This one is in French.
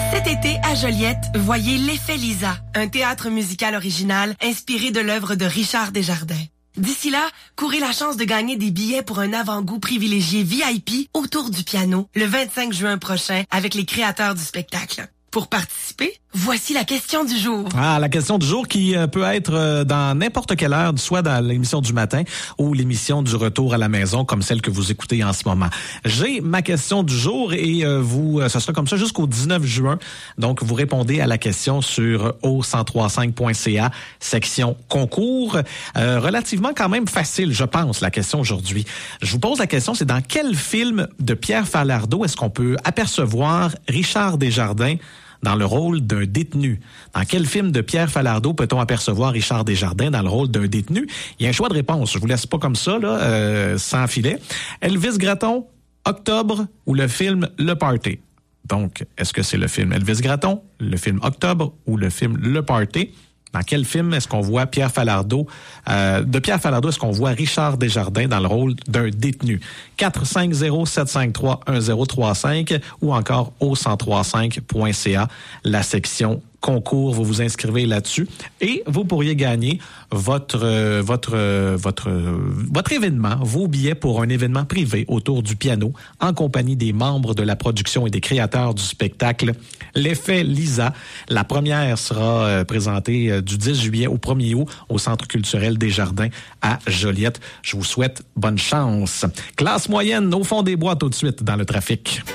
Cet été, à Joliette, voyez L'Effet Lisa, un théâtre musical original inspiré de l'œuvre de Richard Desjardins. D'ici là, courez la chance de gagner des billets pour un avant-goût privilégié VIP autour du piano le 25 juin prochain avec les créateurs du spectacle. Pour participer, voici la question du jour. Ah, la question du jour qui peut être dans n'importe quelle heure, soit dans l'émission du matin ou l'émission du retour à la maison, comme celle que vous écoutez en ce moment. J'ai ma question du jour et ce sera comme ça jusqu'au 19 juin. Donc, vous répondez à la question sur o1035.ca, section concours. Relativement quand même facile, je pense, la question aujourd'hui. Je vous pose la question, c'est dans quel film de Pierre Falardeau est-ce qu'on peut apercevoir Richard Desjardins dans le rôle d'un détenu? Dans quel film de Pierre Falardeau peut-on apercevoir Richard Desjardins dans le rôle d'un détenu? Il y a un choix de réponse. Je vous laisse pas comme ça, là, sans filet. Elvis Gratton, Octobre ou le film Le Party? Donc, est-ce que c'est le film Elvis Gratton, le film Octobre ou le film Le Party? Dans quel film est-ce qu'on voit Pierre Falardeau, de Pierre Falardeau, est-ce qu'on voit Richard Desjardins dans le rôle d'un détenu? 450-753-1035 ou encore o1035.ca, la section concours, vous vous inscrivez là-dessus et vous pourriez gagner votre événement, vos billets pour un événement privé autour du piano en compagnie des membres de la production et des créateurs du spectacle L'Effet Lisa. La première sera présentée du 10 juillet au 1er août au Centre culturel des Jardins à Joliette. Je vous souhaite bonne chance. Classe moyenne au fond des bois tout de suite dans le trafic.